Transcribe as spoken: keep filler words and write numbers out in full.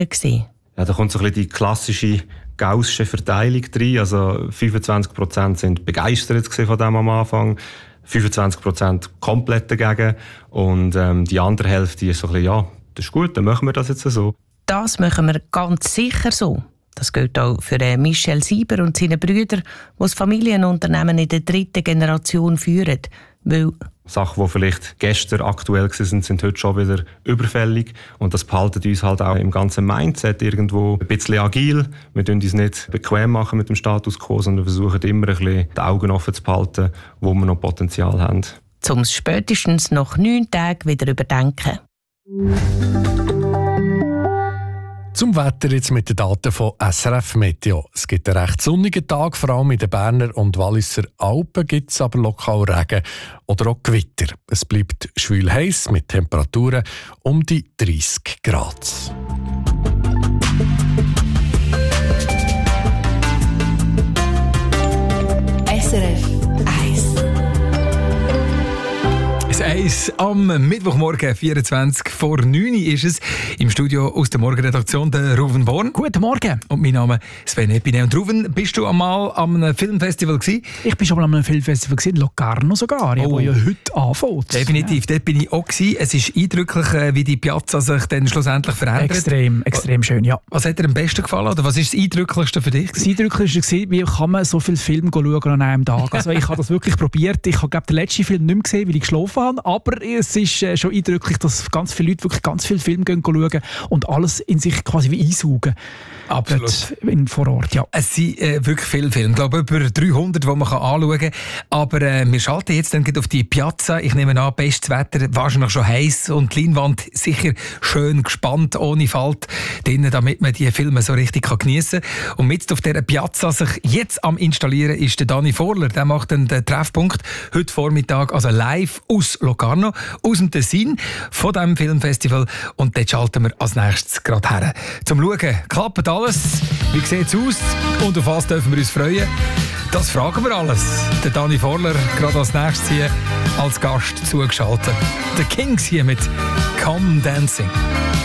gewesen. Ja, da kommt so ein bisschen die klassische gaussische Verteilung rein. Also fünfundzwanzig Prozent sind begeistert von dem am Anfang, fünfundzwanzig Prozent komplett dagegen und ähm, die andere Hälfte ist so ein bisschen, ja, das ist gut, dann machen wir das jetzt so. Das machen wir ganz sicher so. Das gilt auch für Michel Sieber und seine Brüder, die das Familienunternehmen in der dritten Generation führen. Weil Sachen, die vielleicht gestern aktuell waren, sind heute schon wieder überfällig. Und das behaltet uns halt auch im ganzen Mindset irgendwo ein bisschen agil. Wir machen uns nicht bequem machen mit dem Status quo, sondern versuchen immer ein bisschen die Augen offen zu behalten, wo wir noch Potenzial haben. Um es spätestens nach neun Tagen wieder überdenken. Zum Wetter jetzt mit den Daten von S R F Meteo. Es gibt einen recht sonnigen Tag, vor allem in den Berner und Walliser Alpen gibt es aber lokal Regen oder auch Gewitter. Es bleibt schwül heiß mit Temperaturen um die dreißig Grad. S R F eins. eins am Mittwochmorgen, vierundzwanzig vor neun ist es. Im Studio aus der Morgenredaktion der Ruven Born. Guten Morgen. Und mein Name ist Sven Epine. Und Ruven, bist du einmal an einem Filmfestival gewesen? Ich bin schon mal an einem Filmfestival gewesen, in Locarno sogar, ja, Oh. wo ja heute anfängt. Definitiv, Ja. dort bin ich auch gewesen. Es ist eindrücklich, äh, wie die Piazza sich dann schlussendlich verändert. Extrem, extrem schön, ja. Was hat dir am besten gefallen oder was ist das Eindrücklichste für dich? Das Eindrücklichste war, wie kann man so viele Filme schauen an einem Tag. Also ich habe das wirklich probiert. Ich habe glaub, den letzten Film nicht mehr gesehen, weil ich geschlafen habe. Aber es ist äh, schon eindrücklich, dass ganz viele Leute wirklich ganz viele Filme gehen schauen und alles in sich quasi wie einsaugen. Absolut. Dort in, vor Ort, ja. Es sind äh, wirklich viele Filme. Ich glaube, über dreihundert, die man anschauen kann. Aber äh, wir schalten jetzt dann auf die Piazza. Ich nehme an, bestes Wetter, wahrscheinlich schon heiß und die Leinwand sicher schön gespannt, ohne Falt, drinnen, damit man die Filme so richtig geniessen kann. Und mit auf dieser Piazza sich jetzt am Installieren ist der Dani Vorler. Der macht dann den Treffpunkt heute Vormittag, also live aus Locarno, aus dem Tessin, von diesem Filmfestival. Und dort schalten wir als nächstes gerade her. Zum Schauen, klappt alles? Wie sieht es aus? Und auf was dürfen wir uns freuen? Das fragen wir alles. Der Dani Vorler gerade als nächstes hier als Gast zugeschaltet. The Kings hier mit Come Dancing.